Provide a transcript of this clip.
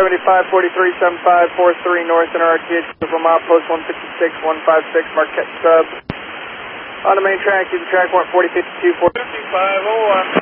75, 43, 75, 43 North Center RTH, from outpost 156, 156, Marquette sub. On the main track, you can track 4052, 5501.